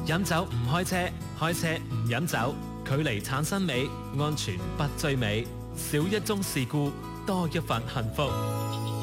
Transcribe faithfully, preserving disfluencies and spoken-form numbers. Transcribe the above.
飲酒唔開車，開車唔飲酒，距離產生美，安全不追尾，少一宗事故，多一份幸福。